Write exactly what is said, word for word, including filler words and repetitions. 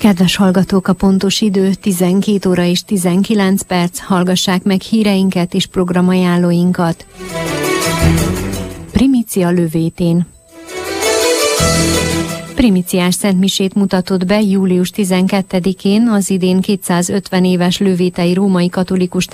Kedves hallgatók, a pontos idő tizenkét óra és tizenkilenc perc. Hallgassák meg híreinket és programajánlóinkat. Primícia Lövétén. Primíciás szentmisét mutatott be július tizenkettedikén az idén kétszázötven éves lővétei római katolikus